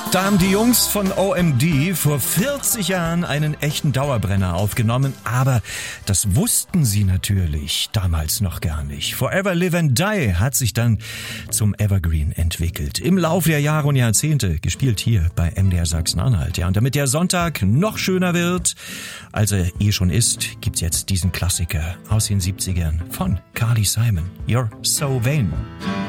Da haben die Jungs von OMD vor 40 Jahren einen echten Dauerbrenner aufgenommen, aber das wussten sie natürlich damals noch gar nicht. Forever Live and Die hat sich dann zum Evergreen entwickelt. Im Laufe der Jahre und Jahrzehnte, gespielt hier bei MDR Sachsen-Anhalt. Ja, und damit der Sonntag noch schöner wird, als er schon ist, gibt's jetzt diesen Klassiker aus den 70ern von Carly Simon. You're So Vain.